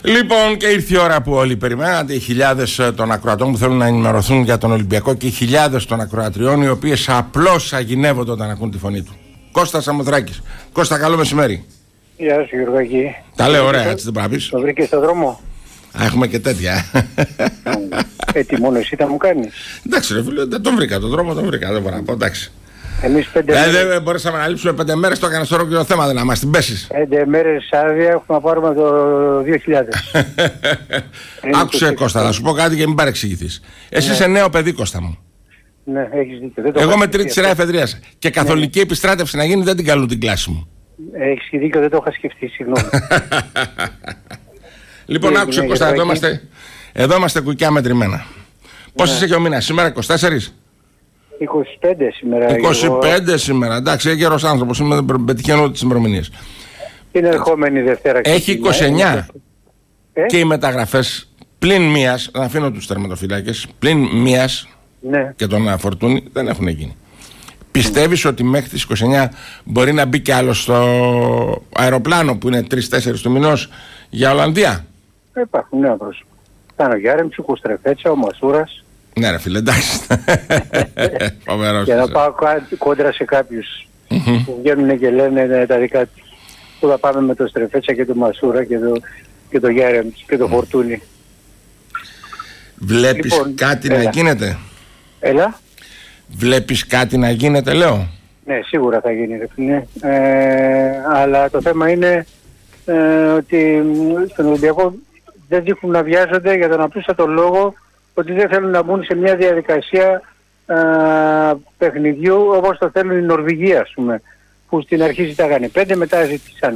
Λοιπόν, και ήρθε η ώρα που όλοι περιμένατε, οι χιλιάδες των ακροατών που θέλουν να ενημερωθούν για τον Ολυμπιακό και οι χιλιάδες των ακροατριών οι οποίες απλώς αγινεύονται όταν ακούν τη φωνή του. Κώστας Σαμοθράκης. Κώστα, καλό μεσημέρι. Γεια σου, Γιωργάκη. Τα λέω ωραία, έτσι δεν πρέπει να πεις. Το βρήκες στον δρόμο? Έχουμε και τέτοια. Τι μόνο εσύ θα μου κάνεις? Εντάξει ρε φίλε, δεν τον βρήκα τον δρόμο, τον βρήκα, δεν μπορώ να πω, εντάξει. Εμείς 5 μέρες... Δεν μπορέσαμε να λείψουμε 5 μέρες, το έκανες τώρα και το θέμα, δεν να μας την πέσεις. 5 μέρες άδεια έχουμε να πάρουμε το 2000. Άκουσε Κώστα, θα σου πω κάτι και μην παρεξηγηθείς. Εσύ είσαι νέο παιδί, Κώστα μου. Ναι, έχεις δίκιο. Εγώ με τρίτη σειρά εφεδρείας και καθολική επιστράτευση να γίνει δεν την καλούν την κλάση μου. Έχεις δίκιο, δεν το είχα σκεφτεί, συγγνώμη. Λοιπόν, άκουσε Κώστα, εδώ είμαστε κουκιά μετρημένα. Πώς είσαι και ο μήνας σήμερα, 24? 25 σήμερα. 25 σήμερα, εντάξει, γέρος άνθρωπος, είμαι, πετυχαίνω τις ημερομηνίες. Είναι ερχόμενη Δευτέρα. Έχει 29 και οι μεταγραφές πλην μίας, να αφήνω τους τερματοφυλάκες, πλην μίας και τον Φορτούνη δεν έχουν γίνει. Πιστεύεις ότι μέχρι τις 29 μπορεί να μπει κι άλλο στο αεροπλάνο που είναι 3-4 του μηνός για Ολλανδία? Υπάρχουν νέα πρόσωπα. Ήταν ο Γιάρεμτσουκ, ο Στρεφέτσα, ο Μασούρας. Ναι ρε φίλε, εντάξει. Για να πάω κόντρα σε κάποιους που βγαίνουν και λένε τα δικά τους. Που θα πάμε με το Στρεφέτσα και το Μασούρα και το Γιάρεμτσουκ και το Φορτούνι. Βλέπεις λοιπόν, κάτι να γίνεται? Έλα. Βλέπεις κάτι να γίνεται, λέω? Ναι, σίγουρα θα γίνει ρε φίλε. Αλλά το θέμα είναι ότι στον Ολυμπιακό δεν δείχνουν να βιάζονται για τον απλούστατο λόγο ότι δεν θέλουν να μπουν σε μια διαδικασία παιχνιδιού όπως το θέλουν οι Νορβηγοί, ας πούμε, που στην αρχή ζητάγανε 5, μετά ζήτησαν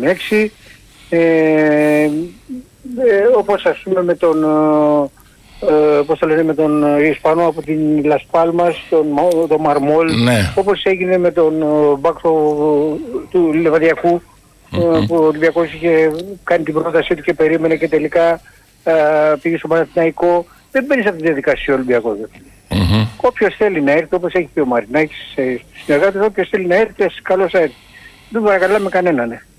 6, όπως ας πούμε με τον πώς το λένε, με τον Ισπανό από την Λας Πάλμας, τον Μαρμόλ, όπως έγινε με τον Μπάκρο του Λεβαδιακού, που ο Ολυμπιακός είχε κάνει την πρότασή του και περίμενε και τελικά πήγε στο Παναθηναϊκό. Δεν μπαίνει σε αυτή τη διαδικασία ο Ολυμπιακός. Όποιος θέλει να έρθει, όπως έχει πει ο Μαρινάκης συνεργάτης, όποιος θέλει να έρθει, καλώς έρθει. Δεν παρακαλάμε κανέναν.